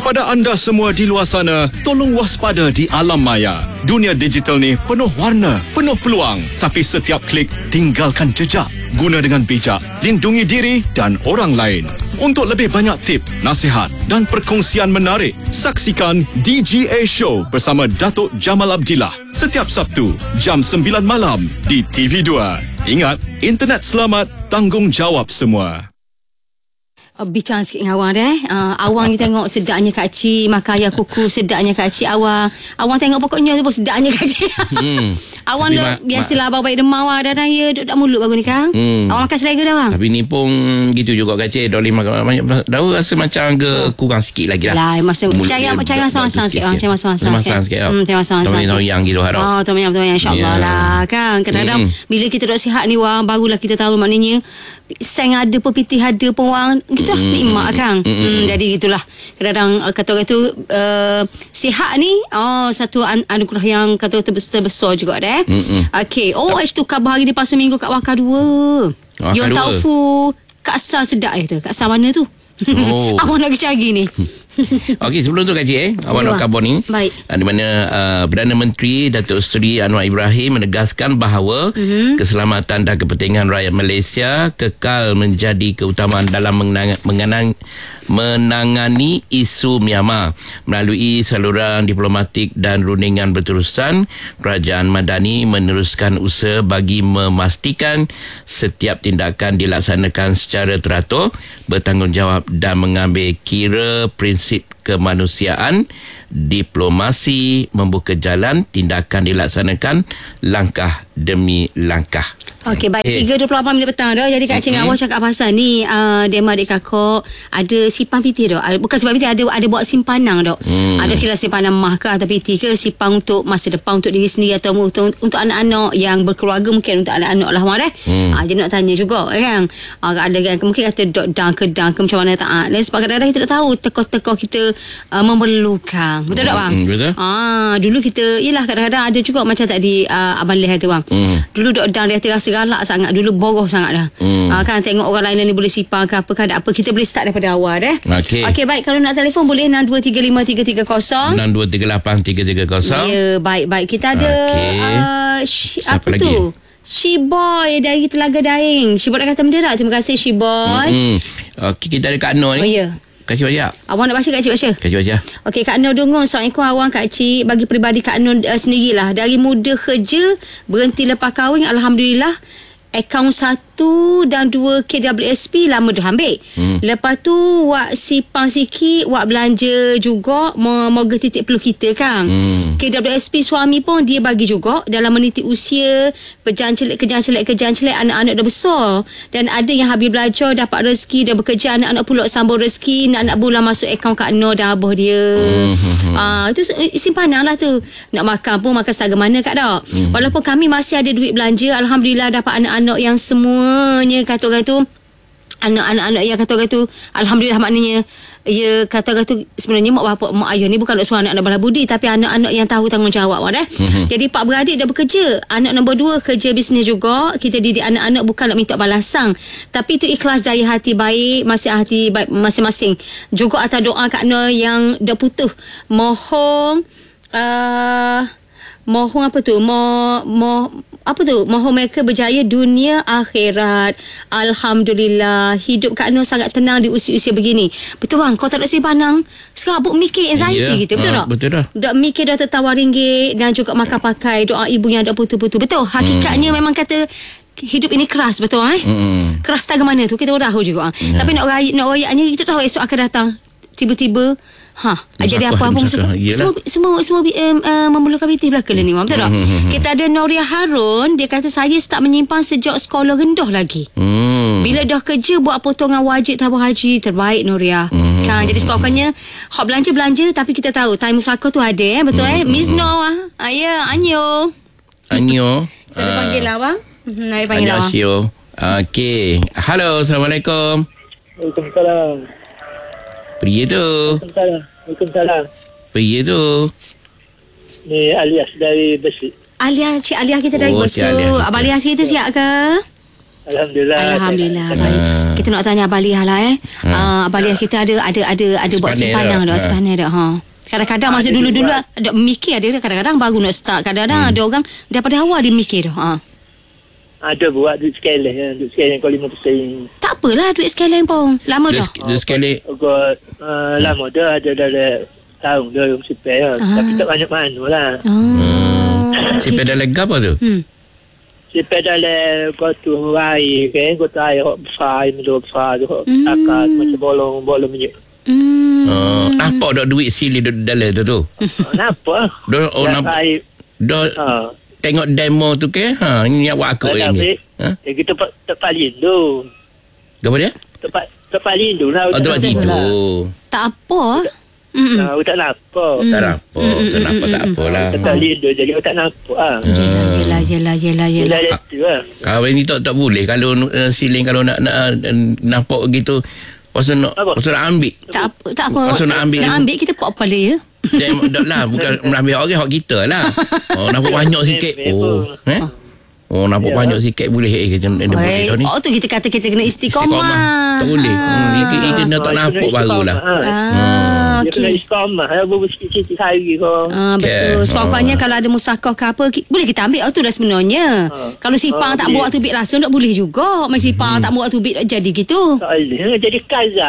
Kepada anda semua di luar sana, tolong waspada di alam maya. Dunia digital ni penuh warna, penuh peluang. Tapi setiap klik, tinggalkan jejak. Guna dengan bijak, lindungi diri dan orang lain. Untuk lebih banyak tip, nasihat dan perkongsian menarik, saksikan DGA Show bersama Datuk Jamal Abdillah setiap Sabtu jam 9 malam di TV2. Ingat, internet selamat, tanggungjawab semua. Bincang sikit dengan Awang deh. Awang ni tengok sedapnya Kak Cik, makan ayam kuku sedapnya Kak Cik. Awang tengok pokoknya tu sedapnya Kak Cik. Awang dah biasalah abang baik demam dah raya duduk tak mulut baru ni kan. Awang makan selera dah bang. Tapi ni pun gitu juga Kak Cik. Dah makan banyak dah rasa macam kurang sikit lagi lah. Lah masa cari masam-masam sikit. Cari masam-masam sikit. Cari masam-masam sikit. Yang gitu harap. Tom yam insya-Allah lah kan. Kadang-kadang bila kita duduk sihat ni wang, barulah kita tahu maknanya seng ada pun, pitih ada pun wang. Kita nikmat kan. Jadi itulah kadang-kadang kata orang tu sihat ni satu anugerah yang kata terbesar juga dah. Okey. Itu khabar hari ni pasal minggu kat Waka 2. Yon Taufu Kak Sar sedap tu. Kak Sar mana tu? Awak nak cari ni. Okey, sebelum tu Kak Cik, awak nak khabar ni. Baik. Di mana Perdana Menteri Datuk Seri Anwar Ibrahim menegaskan bahawa keselamatan dan kepentingan rakyat Malaysia kekal menjadi keutamaan dalam menangani isu Myanmar. Melalui saluran diplomatik dan rundingan berterusan, Kerajaan Madani meneruskan usaha bagi memastikan setiap tindakan dilaksanakan secara teratur, bertanggungjawab dan mengambil kira prinsip kemanusiaan. Diplomasi membuka jalan, tindakan dilaksanakan langkah demi langkah. Okey, baik. 3.28 minit petang dah. Jadi Kak Cik dengan awak cakap pasal ni Dema adik kakak ada simpan piti dah. Bukan simpan piti, ada buat simpanan dah. Ada kira simpanan mah ke atau piti ke, simpan untuk masa depan untuk diri sendiri atau untuk anak-anak yang berkeluarga, mungkin untuk anak-anak lah mah jadi nak tanya juga kan. Ada yang mungkin kata dang ke macam mana tak. Dan sebab kadang-kadang kita tak tahu teko-teko kita memerlukan. Betul tak bang? Betul. Dulu kita yalah kadang-kadang ada juga macam tadi abang Leh tu bang. Dulu dok dang dia terasa galak sangat, dulu boroh sangat dah. Kan tengok orang lain ni boleh sipar ke apa ke, ada apa, kita boleh start daripada awal Okey, baik. Kalau nak telefon boleh 62353330 62383330. ya, baik. Kita ada apa lagi? Tu Shiboy dari Telaga Daing. Shiboy dah kata menderak. Terima kasih Shiboy. Okey, kita ada Kak Noh ni. Ya. Kak Cik baca. Awang nak baca Kak Cik baca? Kak Cik baca. Okey, Kak Noh Dungun. Assalamualaikum awang Kak Cik. Bagi peribadi Kak Noh sendirilah. Dari muda kerja, berhenti lepas kahwin, Alhamdulillah. Akaun 1 dan 2 KWSP lama dah ambil. Lepas tu wak sipang sikit, wak belanja juga moga titik perlu kita kan. KWSP suami pun dia bagi juga dalam meniti usia, kejang celik anak-anak dah besar. Dan ada yang habis belajar dapat rezeki, dah bekerja, anak-anak pula sambung rezeki, anak bulan masuk akaun Kak Noh dah abah dia. Itu simpanan lah tu. Nak makan pun makan setara mana Kak dah. Walaupun kami masih ada duit belanja, Alhamdulillah dapat anak-anak yang semuanya kata orang tu, anak-anak yang kata orang tu alhamdulillah, maknanya ya kata orang tu sebenarnya mak bapak mak ayah ni bukan nak suruh anak-anak balas budi, tapi anak-anak yang tahu tanggungjawab Jadi pak beradik dah bekerja, anak nombor 2 kerja bisnes juga. Kita didik anak-anak bukan nak minta balasan, tapi itu ikhlas dari hati baik, hati baik masing-masing. Juga atas doa Kak Noh yang dah putus, mohon apa tu? Mohon mereka berjaya dunia akhirat. Alhamdulillah. Hidup Kak Noh sangat tenang di usia-usia begini. Betul bang, kau tak ada simpanan. Sekarang abuk mikir anxiety kita. Betul tak? Betul dah. Dah mikir dah tertawar ringgit dan juga makan pakai, doa ibu yang dah putus-putus. Betul. Hakikatnya memang kata hidup ini keras, betul keras tak ke mana tu kita tahu juga. Tapi nak rayaknya kita tahu esok akan datang. Tiba-tiba jadi apa-apa semua memerlukan piti belakang ni, betul tak? Kita ada Noria Harun, dia kata saya start menyimpan sejak sekolah rendah lagi. Bila dah kerja buat potongan wajib tabung haji, terbaik Noria. Kan, jadi sekurang-kurangnya hak belanja tapi kita tahu time musaka tu ada betul Miss Noah. Ya, Anyo. Kita panggil lah bang. Nak panggil lah. Okey. Halo, Assalamualaikum. Waalaikumsalam. Pria tu. Waalaikumsalam. Pria tu. Ni alias dari Besi. Cik Alias kita dari Besu. Abang Alias kita siap ke? Alhamdulillah. Baik. Kita kita nak tanya Abang Liah lah Abang Liah kita ada buat simpanan dah. Simpanan dah. Kadang-kadang masa dulu-dulu ada mikir ada kadang-kadang baru nak start. Kadang-kadang ada orang daripada awal dia mikir dah. Ada buat duit sekali. Duit sekali kalau 5%. Tak apalah duit sekali pun. Lama dah. Duit sekali. Lama dah. Ada tahun dah yang simpan lah. Tapi tak banyak mana lah. Simpan dalam gap apa tu? Simpan dalam kotu air kan. Kotu air besar. Minum besar tu. Akar macam bolong minyak. Nampak tak duit sili dalam tu? Nampak. Nampak. Tengok demo tu ke? Ini awak aku ini. Kita tempat lindu. Apa dia? Tempat lindu lah. Tempat tidur. Tak apa. Tak nampak. Tak nampak tak apalah. Tempat lindu jadi tak nampak. Yelah. Kau ini tak boleh kalau siling kalau nak nampak gitu. Pasal nak ambil. Tak apa. Pasal nak ambil. Nak ambil kita pop pala ya. Tak lah, bukan mengambil orang hak kita lah. Nampak banyak sikit. Nampak banyak sikit boleh ni. Tu kita kata kita kena istiqomah. Tak boleh. Ini kena tak nampak barulah. Dia kena istiqomah. Ada sikit-sikit hari kau. Betul. Sekurang-kurangnya kalau ada musakah ke apa boleh kita ambil. Tu dah sebenarnya. Kalau sipang tak buat tubik langsung tak boleh juga. Mai sipang tak buat tubik jadi gitu. Tak boleh. Jadi kazak.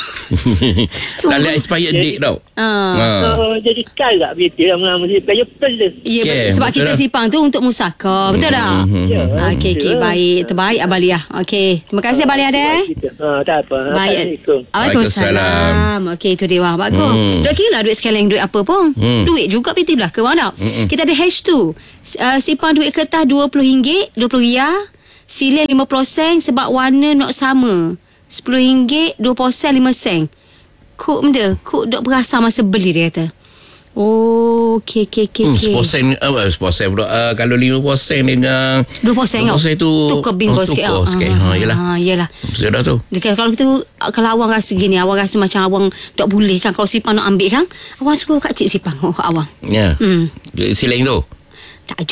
Dah lihat expired date tau. Jadi karak dia lama-lama dia bayar pelik. Ya, sebab kita sipang tu untuk musakah. Betul tak? Okey, baik. Terbaik Abang Liah. Okey. Terima kasih Abang Liah dah. Tak apa. Baik. Waalaikumsalam. Okey, itu dia. Bagus. Dah kira lah duit sekarang duit apa pun. Duit juga PT belaka. Mana tak? Kita ada hash tu. Sipang duit kertas RM20, RM20. Siling 5% sebab warna nak sama. RM10, 2%, 5 sen. Kuk dok berasa masa beli dia kata. Okey. 10% pula. Kalau 5% dengan 2% tu tukar bingo sikit. Yelah. Sudah tu. Kalau kita kalau awang rasa gini, awang rasa macam awang tak boleh kan kalau sipang nak ambil kan. Awang suruh kat cik sipang awang. Ya. Siling tu. Tak